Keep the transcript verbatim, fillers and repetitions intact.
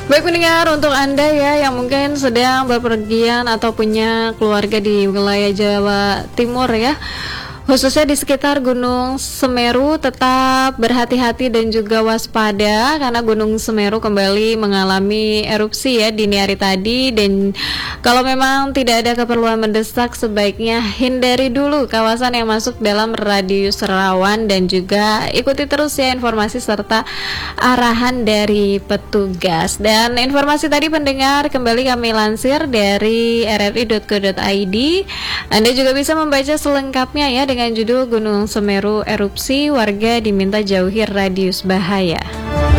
Baik pendengar, untuk Anda ya yang mungkin sedang berpergian atau punya keluarga di wilayah Jawa Timur ya, khususnya di sekitar Gunung Semeru, tetap berhati-hati dan juga waspada karena Gunung Semeru kembali mengalami erupsi ya dini hari tadi. Dan kalau memang tidak ada keperluan mendesak, sebaiknya hindari dulu kawasan yang masuk dalam radius rawan, dan juga ikuti terus ya informasi serta arahan dari petugas. Dan informasi tadi pendengar kembali kami lansir dari r r i dot co dot i d. Anda juga bisa membaca selengkapnya ya dengan judul Gunung Semeru erupsi, warga diminta jauhi radius bahaya.